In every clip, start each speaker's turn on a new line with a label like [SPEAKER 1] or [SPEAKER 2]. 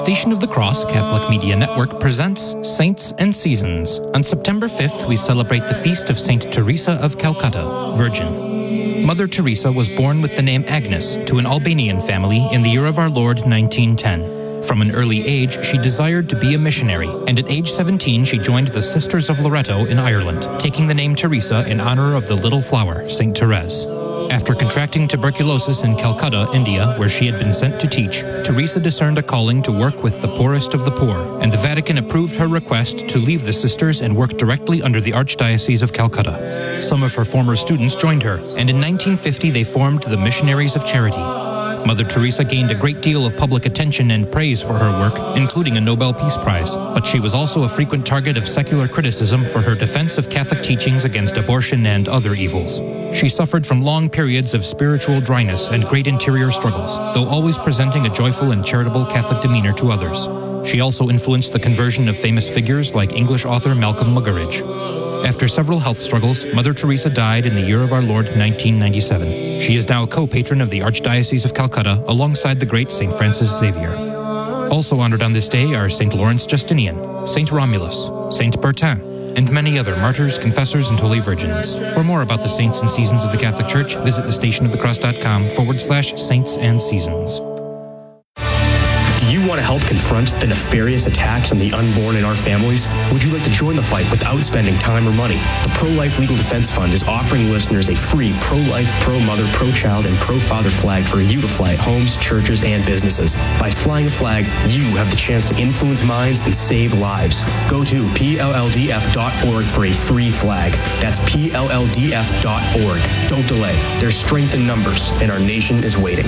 [SPEAKER 1] Station of the Cross Catholic Media Network presents Saints and Seasons. On September 5th, we celebrate the feast of Saint Teresa of Calcutta, Virgin. Mother Teresa was born with the name Agnes to an Albanian family in the year of our Lord 1910. From an early age, she desired to be a missionary, and at age 17 she joined the Sisters of Loreto in Ireland, taking the name Teresa in honor of the little flower, Saint Therese. After contracting tuberculosis in Calcutta, India, where she had been sent to teach, Teresa discerned a calling to work with the poorest of the poor, and the Vatican approved her request to leave the sisters and work directly under the Archdiocese of Calcutta. Some of her former students joined her, and in 1950 they formed the Missionaries of Charity. Mother Teresa gained a great deal of public attention and praise for her work, including a Nobel Peace Prize, but she was also a frequent target of secular criticism for her defense of Catholic teachings against abortion and other evils. She suffered from long periods of spiritual dryness and great interior struggles, though always presenting a joyful and charitable Catholic demeanor to others. She also influenced the conversion of famous figures like English author Malcolm Muggeridge. After several health struggles, Mother Teresa died in the year of our Lord 1997. She is now a co-patron of the Archdiocese of Calcutta alongside the great St. Francis Xavier. Also honored on this day are St. Lawrence Justinian, St. Romulus, St. Bertin, and many other martyrs, confessors, and holy virgins. For more about the saints and seasons of the Catholic Church, visit thestationofthecross.com/saints and seasons.
[SPEAKER 2] Do you want to help confront the nefarious attacks on the unborn in our families? Would you like to join the fight without spending time or money? The Pro-Life Legal Defense Fund is offering listeners a free pro-life, pro-mother, pro-child, and pro-father flag for you to fly at homes, churches, and businesses. By flying a flag, you have the chance to influence minds and save lives. Go to PLLDF.org for a free flag. That's PLLDF.org. Don't delay. There's strength in numbers, and our nation is waiting.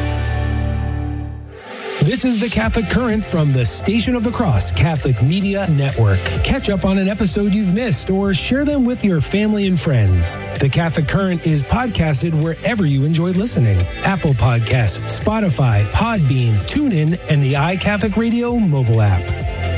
[SPEAKER 3] This is the Catholic Current from the Station of the Cross Catholic Media Network. Catch up on an episode you've missed or share them with your family and friends. The Catholic Current is podcasted wherever you enjoy listening. Apple Podcasts, Spotify, Podbean, TuneIn, and the iCatholic Radio mobile app.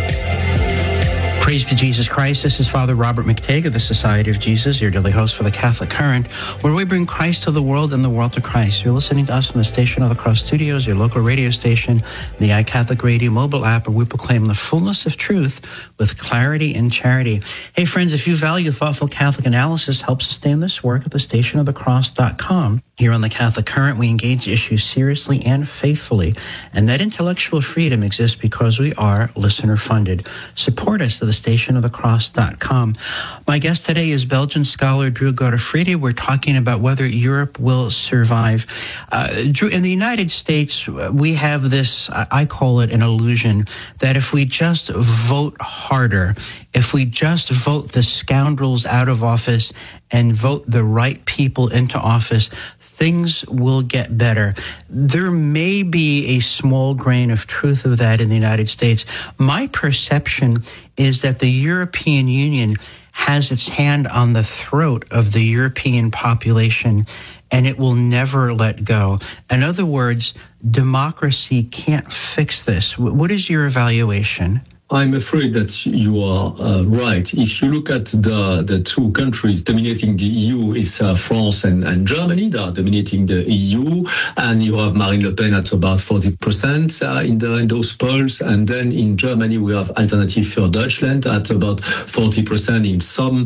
[SPEAKER 4] Praise be Jesus Christ. This is Father Robert McTague of the Society of Jesus, your daily host for the Catholic Current, where we bring Christ to the world and the world to Christ. You're listening to us from the Station of the Cross Studios, your local radio station, the iCatholic Radio mobile app, where we proclaim the fullness of truth with clarity and charity. Hey, friends, if you value thoughtful Catholic analysis, help sustain this work at thestationofthecross.com. Here on the Catholic Current, we engage issues seriously and faithfully, and that intellectual freedom exists because we are listener-funded. Support us at thestationofthecross.com. My guest today is Belgian scholar Drew Godefridi. We're talking about whether Europe will survive. Drew, in the United States, we have this, I call it an illusion, that if we just vote harder, if we just vote the scoundrels out of office and vote the right people into office, things will get better. There may be a small grain of truth of that in the United States. My perception is that the European Union has its hand on the throat of the European population, and it will never let go. In other words, democracy can't fix this. What is your evaluation?
[SPEAKER 5] I'm afraid that you are right. If you look at the two countries dominating the EU, it's France and Germany. They are dominating the EU, and you have Marine Le Pen at about 40% in those polls. And then in Germany, we have Alternative für Deutschland at about 40% in some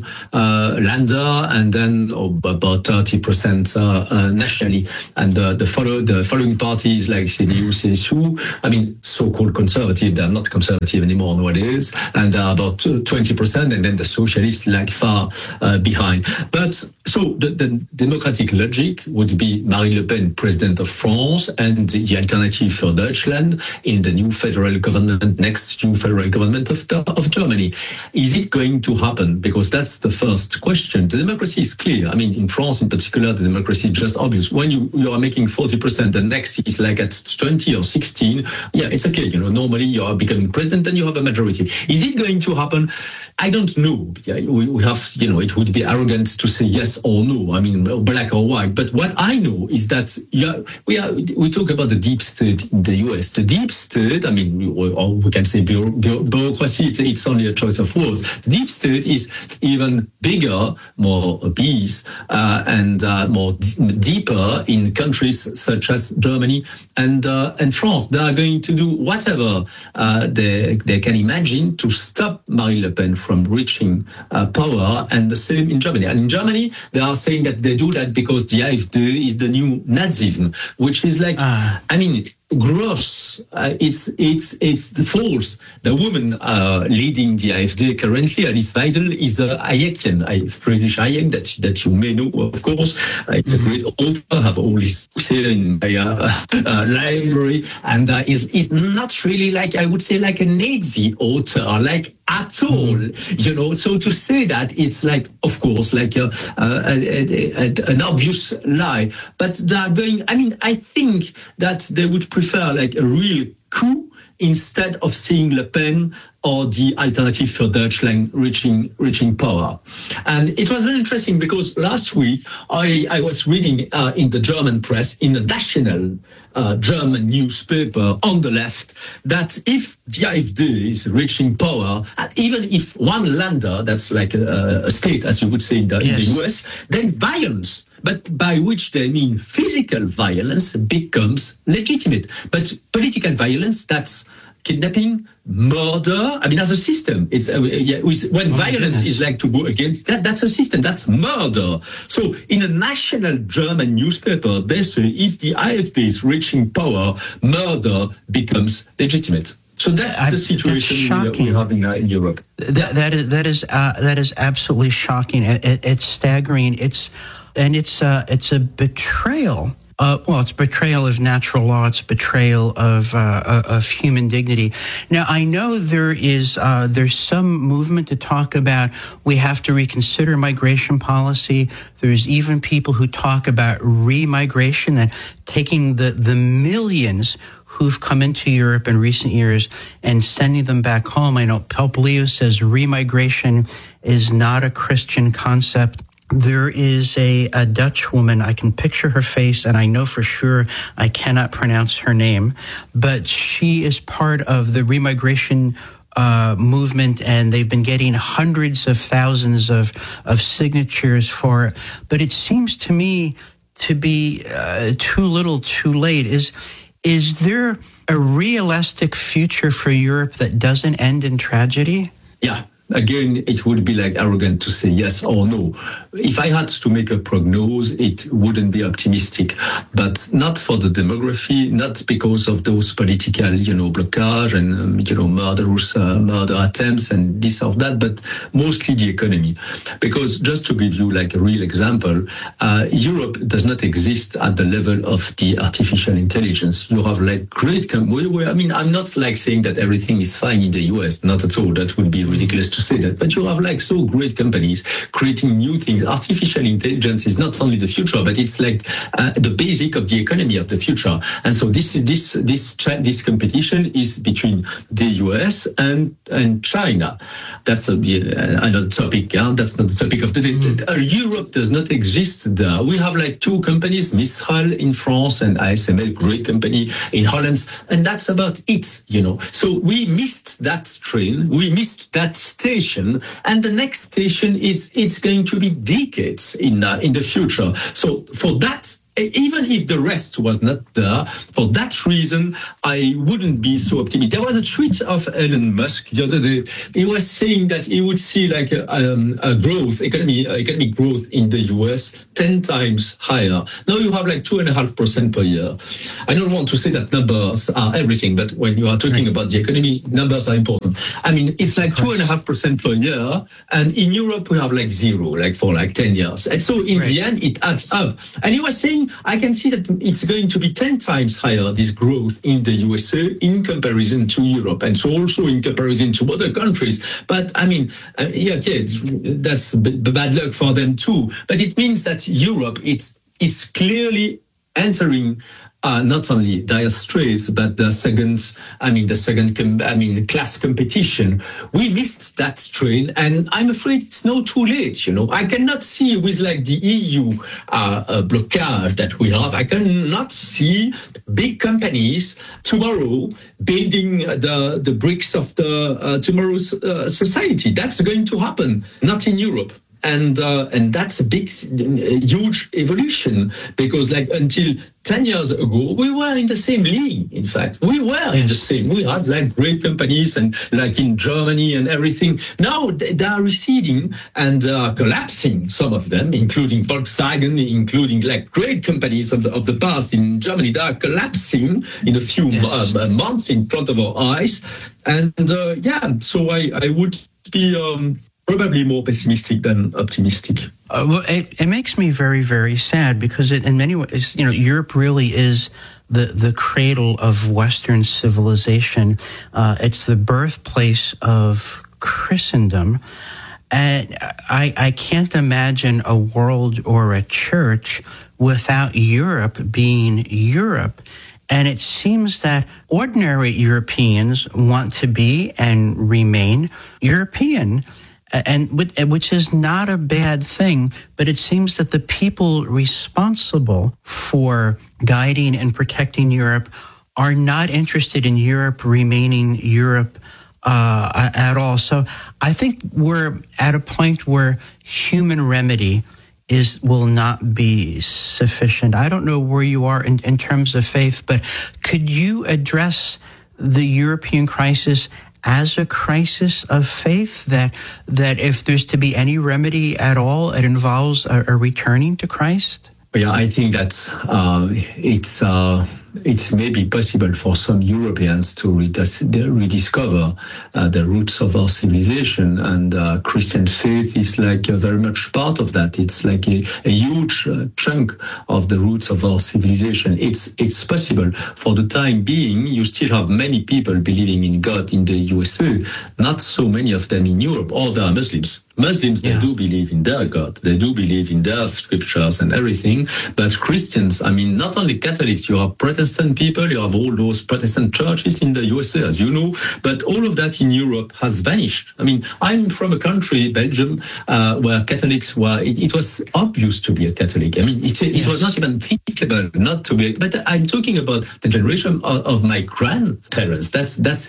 [SPEAKER 5] Länder, and then about 30% nationally. And the following parties like CDU, CSU, I mean, so-called conservative, they're not conservative anymore nowadays, and they're about 20%, and then the socialists lag far behind. But so the democratic logic would be Marine Le Pen, president of France, and the Alternative für Deutschland in the new federal government, next new federal government of Germany. Is it going to happen? Because that's the first question. The democracy is clear. I mean, in France in particular, the democracy is just obvious. When you are making 40%, the next is like at 20 or 16, yeah, it's okay. You know, normally you are becoming president, then you have a majority. Is it going to happen? I don't know. We have, it would be arrogant to say yes or no. I mean, black or white. But what I know is that we talk about the deep state in the US. The deep state, I mean, or we can say bureaucracy. It's only a choice of words. The deep state is even bigger, more obese, and more deeper in countries such as Germany and France. They are going to do whatever they can imagine to stop Marine Le Pen from reaching power, and the same in Germany. And in Germany, they are saying that they do that because the AfD is the new Nazism, which is like, I mean, gross. It's false. The woman leading the AfD currently, Alice Weidel, is a Hayekian, Friedrich Hayek, that you may know, of course. It's a great author. I have all his books here in my library, and is not really like, I would say, like a Nazi author, like at all. So to say that, it's like, of course, like an obvious lie. But they are going, I mean, I think that they would prefer like a real coup instead of seeing Le Pen or the Alternative für Deutschland reaching power. And it was very interesting because last week I was reading in the German press, in the national German newspaper on the left, that if the AfD is reaching power, and even if one Länder, that's like a state, as you would say in the US, then violence, but by which they mean physical violence, becomes legitimate. But political violence, that's kidnapping, murder. I mean, as a system, it's when violence is like to go against that. That's a system. That's murder. So, in a national German newspaper, they say if the AfD is reaching power, murder becomes legitimate. So that's the situation we have in Europe.
[SPEAKER 4] That is absolutely shocking. It's staggering. It's a betrayal. It's betrayal of natural law. It's betrayal of human dignity. Now, I know there's some movement to talk about we have to reconsider migration policy. There's even people who talk about remigration, and taking the millions who've come into Europe in recent years and sending them back home. I know Pope Leo says remigration is not a Christian concept. There is a Dutch woman, I can picture her face, and I know for sure I cannot pronounce her name, but she is part of the remigration movement, and they've been getting hundreds of thousands of signatures for it. But it seems to me to be too little, too late. Is there a realistic future for Europe that doesn't end in tragedy?
[SPEAKER 5] Yeah. Again, it would be like arrogant to say yes or no. If I had to make a prognosis, it wouldn't be optimistic, but not for the demography, not because of those political, blockage and, murderous murder attempts and this or that, but mostly the economy. Because just to give you like a real example, Europe does not exist at the level of the artificial intelligence. You have like great, I'm not like saying that everything is fine in the US, not at all. That would be ridiculous to say that, but you have like so great companies creating new things. Artificial intelligence is not only the future, but it's like the basic of the economy of the future. And so this competition is between the US and China. That's another topic. That's not the topic of the day. Europe does not exist there. We have like two companies, Mistral in France and ASML, great company in Holland, and that's about it. So we missed that train. We missed that station, and the next station it's going to be decades in the future. So for that, even if the rest was not there, for that reason, I wouldn't be so optimistic. There was a tweet of Elon Musk the other day. He was saying that he would see like a growth, economic growth in the US 10 times higher. Now you have like 2.5% per year. I don't want to say that numbers are everything, but when you are talking about the economy, numbers are important. I mean, it's like 2.5% per year, and in Europe we have like zero, like for like 10 years. And so in the end, it adds up. And he was saying, I can see that it's going to be 10 times higher, this growth in the USA in comparison to Europe, and so also in comparison to other countries. But I mean, that's bad luck for them too. But it means that Europe, it's clearly entering not only dire straits, but the second class competition. We missed that train, and I'm afraid it's now too late. I cannot see with like the EU blockage that we have. I cannot see big companies tomorrow building the bricks of the tomorrow's society. That's going to happen, not in Europe. And that's a big, huge evolution, because like until 10 years ago, we were in the same league. In fact, we were in the same. We had like great companies and like in Germany and everything. Now they are receding and collapsing, some of them, including Volkswagen, including like great companies of the past in Germany. They are collapsing in a few months in front of our eyes. And so I would be probably more pessimistic than optimistic.
[SPEAKER 4] It makes me very, very sad, because in many ways, Europe really is the cradle of Western civilization. It's the birthplace of Christendom. And I can't imagine a world or a church without Europe being Europe. And it seems that ordinary Europeans want to be and remain European, and which is not a bad thing, but it seems that the people responsible for guiding and protecting Europe are not interested in Europe remaining Europe at all. So I think we're at a point where human remedy will not be sufficient. I don't know where you are in terms of faith, but could you address the European crisis as a crisis of faith, that if there's to be any remedy at all, it involves a returning to Christ?
[SPEAKER 5] Yeah, I think that it's maybe possible for some Europeans to rediscover the roots of our civilization, and Christian faith is like very much part of that. It's like a huge chunk of the roots of our civilization. It's possible. For the time being, you still have many people believing in God in the USA, not so many of them in Europe, or they are Muslims. Muslims, they do believe in their God. They do believe in their scriptures and everything. But Christians, not only Catholics, you have Protestant people, you have all those Protestant churches in the USA, as you know, but all of that in Europe has vanished. I'm from a country, Belgium, where Catholics it was obvious to be a Catholic. It was not even thinkable not to be, but I'm talking about the generation of my grandparents. That's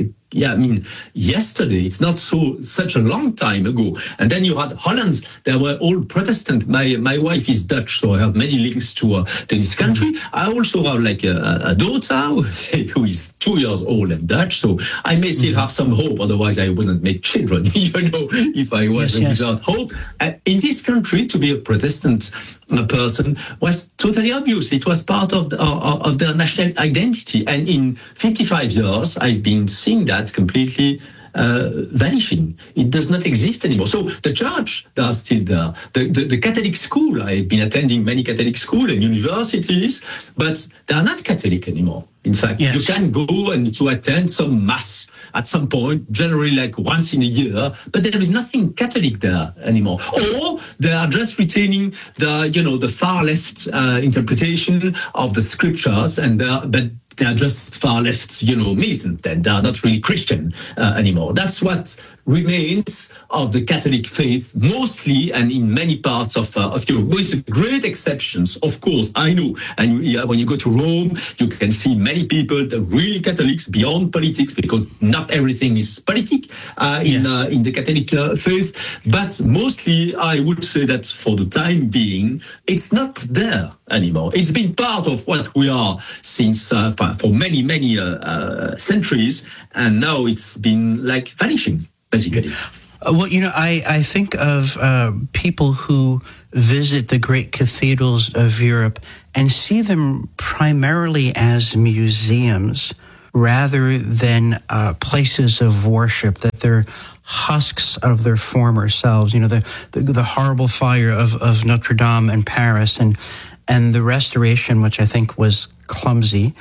[SPEAKER 5] yesterday. It's not such a long time ago. And then you had Hollands. They were all Protestant. My wife is Dutch, so I have many links to this country. I also have like a daughter who is 2 years old and Dutch, so I may still have some hope. Otherwise, I wouldn't make children. If I was without hope. In this country, to be a Protestant person was totally obvious. It was part of their national identity. And in 55 years, I've been seeing that completely vanishing. It does not exist anymore. So the church, they are still there. The Catholic school, I've been attending many Catholic schools and universities, but they are not Catholic anymore. In fact, you can go and to attend some mass at some point, generally like once in a year, but there is nothing Catholic there anymore. Or they are just retaining the far left interpretation of the scriptures, and they are just far left, militant, and they are not really Christian anymore. That's what remains of the Catholic faith, mostly and in many parts of Europe, with great exceptions, of course, I know. And when you go to Rome, you can see many people, the really Catholics, beyond politics, because not everything is politic in the Catholic faith. But mostly, I would say that for the time being, it's not there anymore. It's been part of what we are since for many, many centuries, and now it's been like vanishing, basically.
[SPEAKER 4] Well, I think of people who visit the great cathedrals of Europe and see them primarily as museums rather than places of worship, that they're husks of their former selves. The horrible fire of Notre Dame in Paris and the restoration, which I think was clumsy,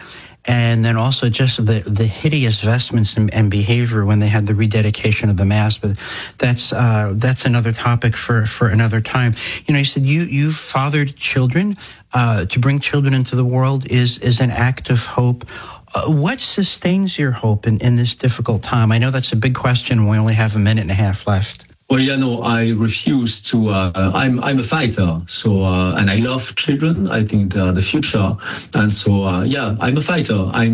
[SPEAKER 4] and then also just the hideous vestments and behavior when they had the rededication of the Mass. But that's another topic for another time. You said you've fathered children. To bring children into the world is an act of hope. What sustains your hope in this difficult time? I know that's a big question. We only have a minute and a half left.
[SPEAKER 5] Well, I refuse to. I'm a fighter, so and I love children. I think they are the future, and so I'm a fighter. I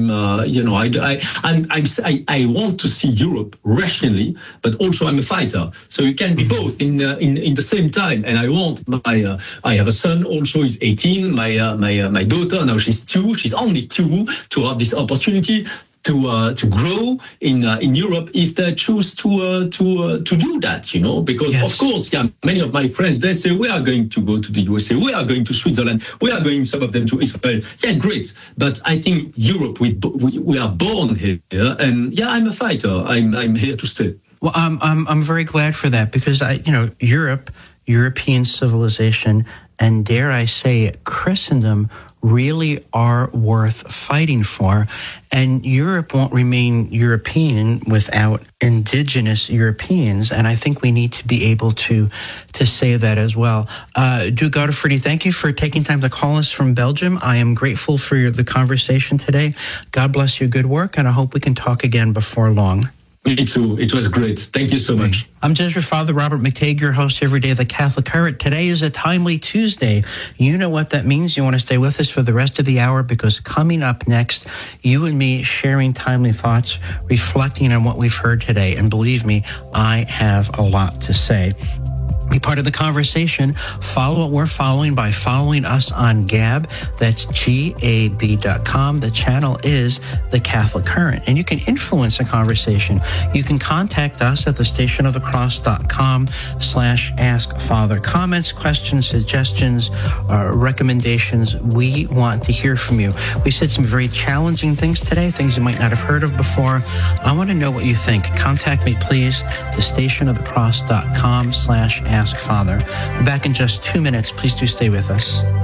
[SPEAKER 5] want to see Europe rationally, but also I'm a fighter. So you can be both in the same time. And I have a son. Also, he's 18. My daughter now she's 2. She's only 2 to have this opportunity to grow in Europe if they choose to do that, because yes. Of course, many of my friends, they say we are going to go to the USA, we are going to Switzerland, we are going, some of them, to Israel. Yeah, great. But I think Europe, we are born here, and I'm a fighter. I'm here to stay.
[SPEAKER 4] Well, I'm very glad for that, because European civilization, and dare I say Christendom, really are worth fighting for. And Europe won't remain European without indigenous Europeans. And I think we need to be able to say that as well. Duke Godefroy, thank you for taking time to call us from Belgium. I am grateful for the conversation today. God bless your good work, and I hope we can talk again before long.
[SPEAKER 5] Me too. It was great. Thank you so much.
[SPEAKER 4] I'm Jesuit Father Robert McTeigue, your host every day of the Catholic Current. Today is a Timely Tuesday. You know what that means. You want to stay with us for the rest of the hour, because coming up next, you and me sharing timely thoughts, reflecting on what we've heard today. And believe me, I have a lot to say. Be part of the conversation. Follow what we're following by following us on Gab. That's GAB.com. The channel is The Catholic Current. And you can influence the conversation. You can contact us at thestationofthecross.com/askfather. Comments, questions, suggestions, recommendations. We want to hear from you. We said some very challenging things today, things you might not have heard of before. I want to know what you think. Contact me, please. thestationofthecross.com/askfather. Back in just 2 minutes. Please do stay with us.